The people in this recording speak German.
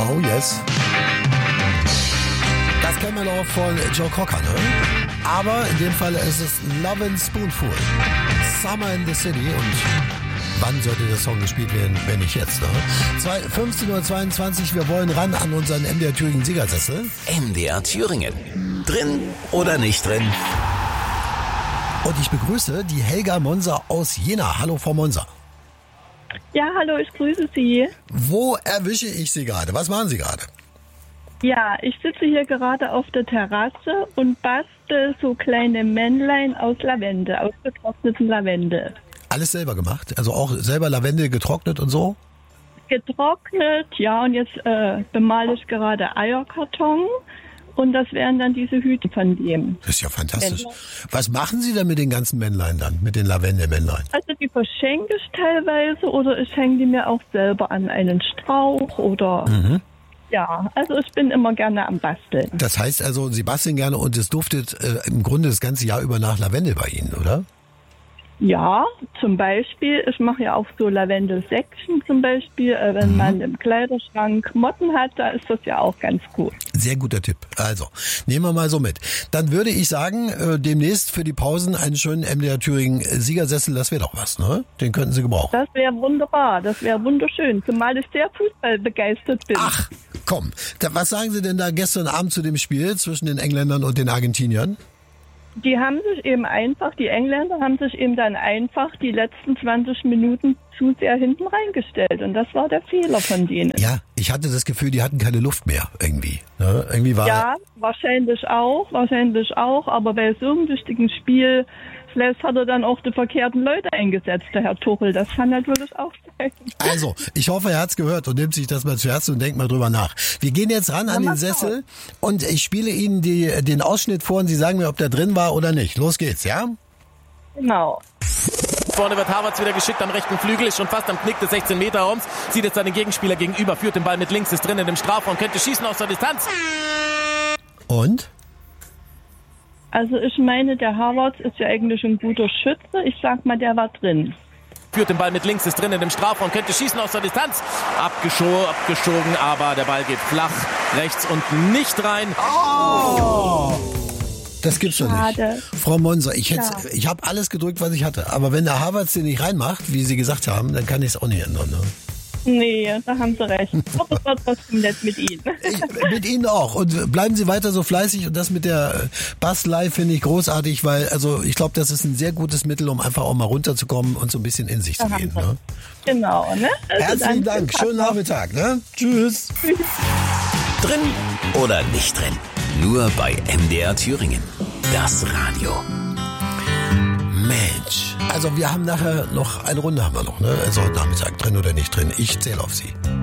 Oh yes. Das kennt man auch von Joe Cocker, ne? Aber in dem Fall ist es Lovin' Spoonful. Summer in the City. Und wann sollte der Song gespielt werden, wenn nicht jetzt, ne? 15:22 Uhr, wir wollen ran an unseren MDR Thüringen Siegersessel. MDR Thüringen. Drin oder nicht drin? Und ich begrüße die Helga Monser aus Jena. Hallo, Frau Monser. Ja, hallo, ich grüße Sie. Wo erwische ich Sie gerade? Was machen Sie gerade? Ja, ich sitze hier gerade auf der Terrasse und bastel so kleine Männlein aus Lavendel, aus getrockneten Lavendel. Alles selber gemacht? Also auch selber Lavendel getrocknet und so? Getrocknet, ja, und jetzt bemale ich gerade Eierkarton. Und das wären dann diese Hüte von dem. Das ist ja fantastisch. Was machen Sie denn mit den ganzen Männlein dann, mit den Lavendelmännlein? Also die verschenke ich teilweise oder ich hänge die mir auch selber an einen Strauch oder... Ja, also ich bin immer gerne am Basteln. Das heißt also, Sie basteln gerne und es duftet im Grunde das ganze Jahr über nach Lavendel bei Ihnen, oder? Ja, zum Beispiel, ich mache ja auch so Lavendelsäckchen zum Beispiel, wenn man im Kleiderschrank Motten hat, da ist das ja auch ganz gut. Sehr guter Tipp. Also, nehmen wir mal so mit. Dann würde ich sagen, demnächst für die Pausen einen schönen MDR Thüringen Siegersessel, das wäre doch was, ne? Den könnten Sie gebrauchen. Das wäre wunderbar, das wäre wunderschön, zumal ich sehr fußballbegeistert bin. Ach, komm. Was sagen Sie denn da gestern Abend zu dem Spiel zwischen den Engländern und den Argentiniern? Die Engländer haben sich eben dann einfach die letzten 20 Minuten zu sehr hinten reingestellt. Und das war der Fehler von denen. Ja, ich hatte das Gefühl, die hatten keine Luft mehr irgendwie. Ne? Irgendwie war ja, wahrscheinlich auch. Aber bei so einem wichtigen Spiel, vielleicht hat er dann auch die verkehrten Leute eingesetzt, der Herr Tuchel. Das kann natürlich auch sein. Also, ich hoffe, er hat's gehört und nimmt sich das mal zu Herzen und denkt mal drüber nach. Wir gehen jetzt ran an den Sessel und ich spiele Ihnen den Ausschnitt vor und Sie sagen mir, ob der drin war oder nicht. Los geht's, ja? Genau. Vorne wird Havertz wieder geschickt am rechten Flügel, ist schon fast am Knick des 16-Meter-Raums, sieht jetzt seinen Gegenspieler gegenüber, führt den Ball mit links, ist drin in dem Strafraum, könnte schießen aus der Distanz. Und? Also ich meine, der Havertz ist ja eigentlich ein guter Schütze. Ich sag mal, der war drin. Führt den Ball mit links, ist drin in dem Strafraum, könnte schießen aus der Distanz. Abgeschogen, aber der Ball geht flach rechts und nicht rein. Oh! Das gibt's doch nicht. Schade. Frau Monser, ich habe alles gedrückt, was ich hatte. Aber wenn der Havertz den nicht reinmacht, wie Sie gesagt haben, dann kann ich es auch nicht ändern. Ne? Nee, da haben Sie recht. Aber es war trotzdem nett mit Ihnen. Mit Ihnen auch. Und bleiben Sie weiter so fleißig. Und das mit der Bastelei finde ich großartig, weil ich glaube, das ist ein sehr gutes Mittel, um einfach auch mal runterzukommen und so ein bisschen in sich zu gehen. Ne? Genau. Ne? Also herzlichen Dank. Schönen Nachmittag. Ne? Tschüss. Drin oder nicht drin? Nur bei MDR Thüringen. Das Radio. Mensch. Also wir haben nachher noch eine Runde, ne? Also Nachmittag drin oder nicht drin. Ich zähle auf Sie.